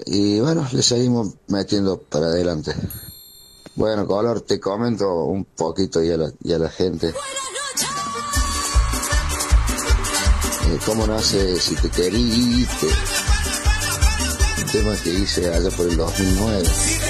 Y bueno, le seguimos metiendo para adelante. Bueno, Color, te comento un poquito y a la gente. ¿Cómo nace Si te queriste? Un tema que hice allá por el 2009.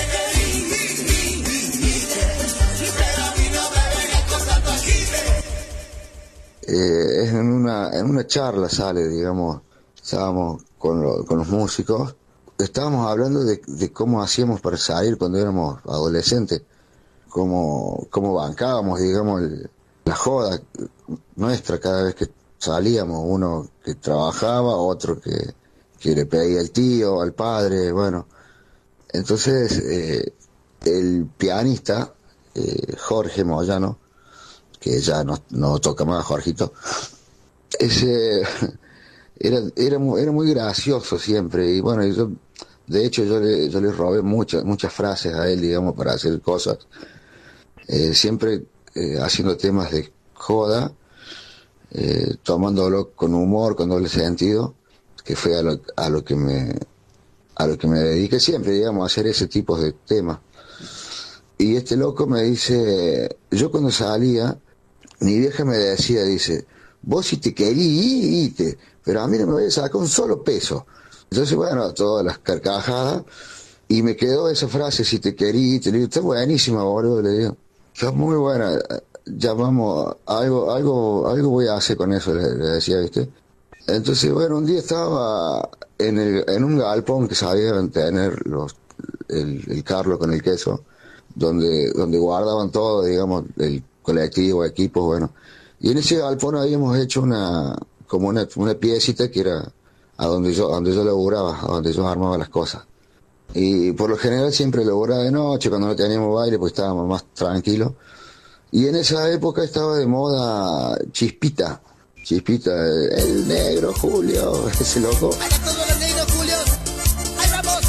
Es en una charla sale, digamos, estábamos con los músicos, estábamos hablando de cómo hacíamos para salir cuando éramos adolescentes, cómo bancábamos, digamos, la joda nuestra cada vez que salíamos, uno que trabajaba, otro que le pedía al tío, al padre, bueno. Entonces, el pianista, Jorge Moyano, que ya no toca más Jorgito, ese era muy gracioso siempre, y bueno, de hecho yo le robé muchas frases a él, digamos, para hacer cosas, siempre haciendo temas de joda, tomándolo con humor, con doble sentido, que fue a lo que me dediqué siempre, digamos, a hacer ese tipo de temas. Y este loco me dice, yo cuando salía, mi vieja me decía, dice, vos si te querí, ite, pero a mí no me voy a sacar un solo peso. Entonces, bueno, todas las carcajadas, y me quedó esa frase, si te querí, te digo, está buenísima, boludo, le digo, está muy buena, ya vamos, algo voy a hacer con eso, le decía, ¿viste? Entonces, bueno, un día estaba en un galpón que sabían tener el Carlos con el queso, donde guardaban todo, digamos, el colectivo, equipos, bueno. Y en ese galpón habíamos hecho como una piecita que era a donde yo laburaba, a donde yo armaba las cosas. Y por lo general siempre laburaba de noche, cuando no teníamos baile, pues estábamos más tranquilos. Y en esa época estaba de moda Chispita, el negro Julio, ese loco. Para todos los negros, Julio. ¡Ahí vamos!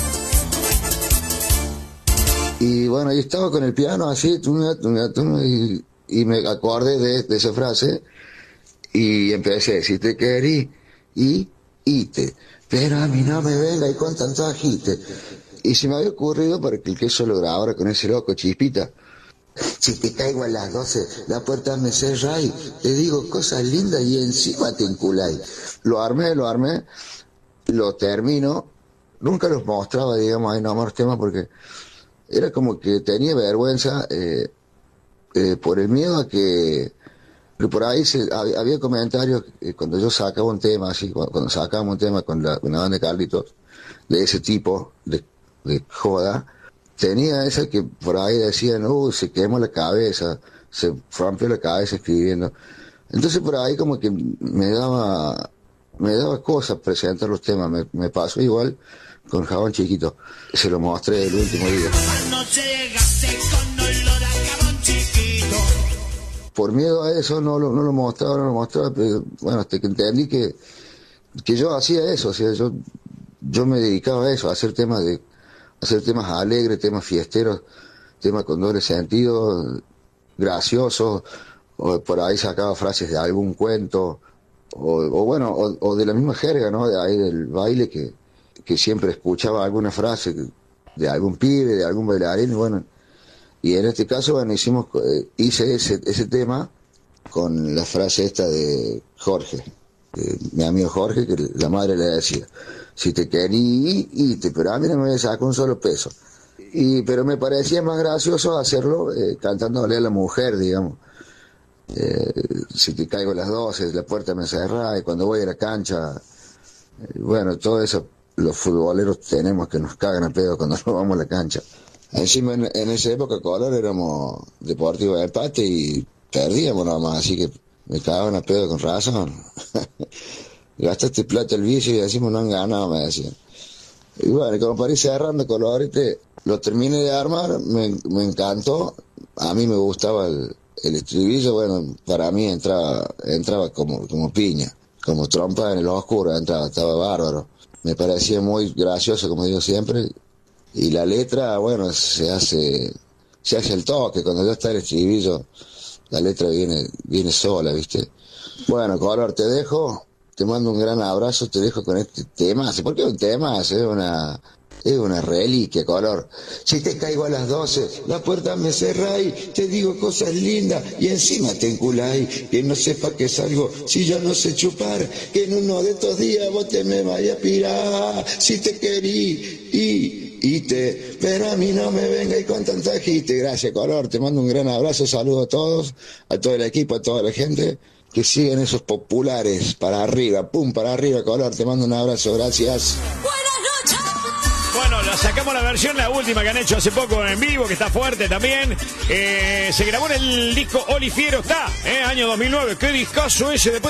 Y bueno, yo estaba con el piano así, y me acordé de esa frase, y empecé a decir, te querí, ite, pero a mí no me venga y con tanto agite. Y se me había ocurrido para que el queso lo grabara con ese loco, Chispita. Si te caigo a las 12, la puerta me cerra y te digo cosas lindas y encima te enculáis. Lo armé, lo termino, nunca los mostraba, digamos, ahí nomás los temas porque era como que tenía vergüenza por el miedo a que por ahí había comentarios cuando yo sacaba un tema así, cuando sacábamos un tema con la banda de Carlitos, de ese tipo de joda, tenía esa que por ahí decían, se quemó la cabeza, se rompió la cabeza escribiendo. Entonces por ahí como que me daba cosas presentar los temas, me pasó igual con Jabón Chiquito, se lo mostré el último día. Por miedo a eso no lo mostraba, pero bueno, hasta que entendí que yo hacía eso, o sea, yo me dedicaba a eso, a hacer temas alegres, temas fiesteros, temas con doble sentido, graciosos, o por ahí sacaba frases de algún cuento, o de la misma jerga, ¿no? De ahí del baile que siempre escuchaba alguna frase de algún pibe, de algún bailarín, y bueno, y en este caso, bueno, hice ese tema con la frase esta de Jorge, mi amigo Jorge, que la madre le decía, si te querí, pero a mí no me saca un solo peso. Pero me parecía más gracioso hacerlo cantándole a la mujer, digamos. Si te caigo a las 12, la puerta me cerrá, y cuando voy a la cancha, bueno, todo eso los futboleros tenemos que nos cagan a pedo cuando nos vamos a la cancha. Encima en esa época Color éramos Deportivo de Empate y perdíamos nada más, así que me cagaban a pedo con razón. Gastaste plata el vicio y decimos no han ganado, me decían. Y bueno, como para ir cerrando Colorete, lo terminé de armar, me encantó, a mí me gustaba el estribillo, bueno, para mí entraba como piña, como trompa en el oscuro, estaba bárbaro. Me parecía muy gracioso, como digo siempre, y la letra, bueno, se hace el toque, cuando ya está el estribillo, la letra viene sola, ¿viste? Bueno, Color, te dejo, te mando un gran abrazo, te dejo con este tema, ¿por qué un tema? Es una reliquia, Color. Si te caigo a las 12, la puerta me cerráis, te digo cosas lindas y encima te enculáis. Que no sepa que salgo si yo no sé chupar, que en uno de estos días vos te me vayas a pirar. Si te querí pero a mí no me venga con tanta agite. Gracias, Color, te mando un gran abrazo, saludo a todos, a todo el equipo, a toda la gente. Que siguen esos populares para arriba, pum, para arriba, Color, te mando un abrazo, gracias. Bueno, la sacamos la versión, la última que han hecho hace poco en vivo, que está fuerte también. Se grabó en el disco Olifiero, está, año 2009. Qué discazo ese, después